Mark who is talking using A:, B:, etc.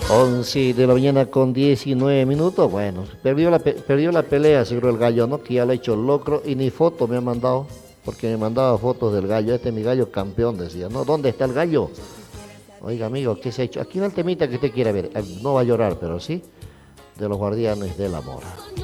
A: 11 de la mañana con 19 minutos. Bueno, perdió la pelea, seguro el gallo, ¿no? Que ya lo ha hecho locro y ni foto me ha mandado, porque me mandaba fotos del gallo. Este es mi gallo campeón, decía, ¿no? ¿Dónde está el gallo? Oiga, amigo, ¿qué se ha hecho? Aquí no el temita que usted quiera ver. No va a llorar, pero sí, de los guardianes del amor.